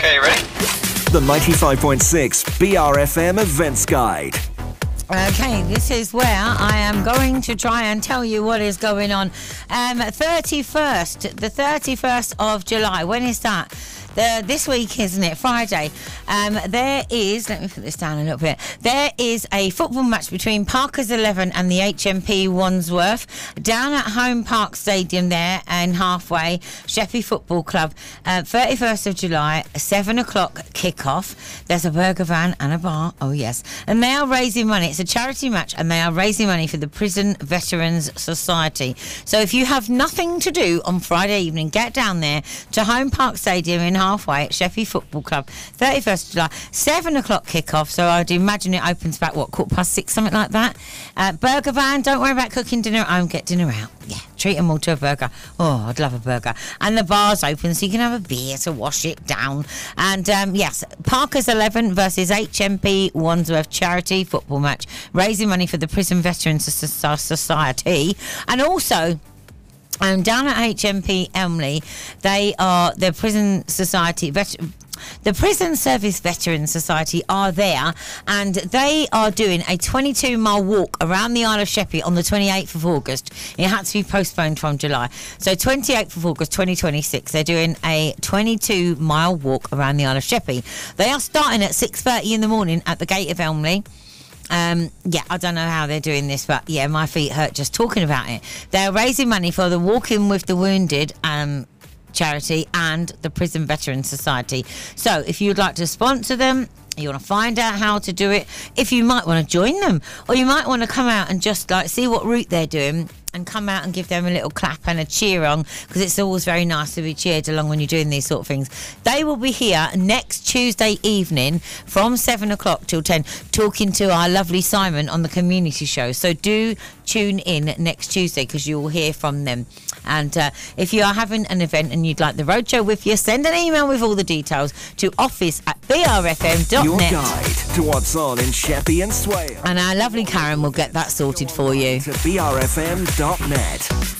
Okay, ready? The 95.6 BRFM Events Guide. Okay, this is where I am going to try and tell you what is going on. The 31st of July. When is that? This week, isn't it? Friday. There is, let me put this down a little bit. There is a football match between Parkers 11 and the HMP Wandsworth down at Home Park Stadium there in Halfway, Sheppey Football Club. 31st of July, 7 o'clock kick-off. There's a burger van and a bar. Oh, yes. And they are raising money. It's a charity match and they are raising money for the Prison Veterans Society. So if you have nothing to do on Friday evening, get down there to Home Park Stadium in Halfway at Sheppey Football Club, 31st of July, 7 o'clock kick-off, so I'd imagine it opens about, 6:15, something like that. Burger van, don't worry about cooking dinner at home, get dinner out. Yeah, treat them all to a burger. Oh, I'd love a burger. And the bar's open, so you can have a beer to wash it down. And, yes, Parkers 11 versus HMP Wandsworth charity football match, raising money for the Prison Veterans Society. And also, down at HMP Elmley, the Prison Society, the Prison Service Veterans Society are there, and they are doing a 22-mile walk around the Isle of Sheppey on the 28th of August. It had to be postponed from July. So 28th of August 2026, they're doing a 22-mile walk around the Isle of Sheppey. They are starting at 6:30 in the morning at the gate of Elmley. I don't know how they're doing this, but yeah, my feet hurt just talking about it. They're raising money for the Walking with the Wounded charity and the Prison Veterans Society. So if you'd like to sponsor them, you want to find out how to do it, if you might want to join them, or you might want to come out and just see what route they're doing and come out and give them a little clap and a cheer on, because it's always very nice to be cheered along when you're doing these sort of things. They will be here next Tuesday evening from 7 o'clock till 10, talking to our lovely Simon on the community show. So do tune in next Tuesday, because you will hear from them. And if you are having an event and you'd like the roadshow with you, send an email with all the details to office@brfm.net. Your guide to what's on in Sheppey and Swale. And our lovely Karen will get that sorted for you. To brfm.net.